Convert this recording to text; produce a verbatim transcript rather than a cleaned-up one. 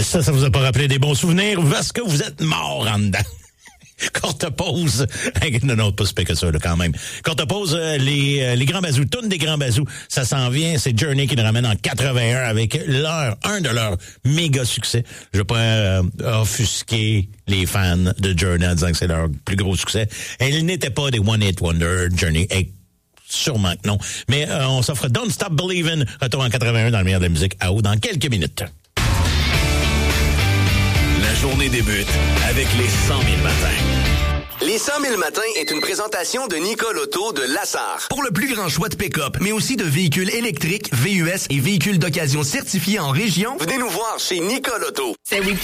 Ça, ça vous a pas rappelé des bons souvenirs? Parce que vous êtes mort en dedans. Courte pause. Non, non, pas si pire que ça, là, quand même. Courte pause, euh, les, euh, les grands bazous, tune des grands bazous, ça s'en vient. C'est Journey qui nous ramène en quatre-vingt-un avec leur, un de leurs méga succès. Je vais pas euh, offusquer les fans de Journey en disant que c'est leur plus gros succès. Elle n'était pas des One Hit Wonder, Journey. Hey, sûrement que non. Mais euh, on s'offre Don't Stop Believin', retour en quatre-vingt-un dans le meilleur de la musique à haut dans quelques minutes. La journée débute avec les cent mille matins. Les cent mille matins est une présentation de Nicole Auto de Lassar. Pour le plus grand choix de pick-up, mais aussi de véhicules électriques, V U S et véhicules d'occasion certifiés en région, Venez nous voir chez Nicole Auto. C'est